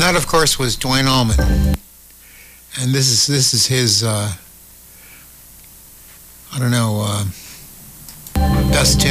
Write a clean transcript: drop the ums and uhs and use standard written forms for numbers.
that, of course, was Duane Allman, and this is his I don't know best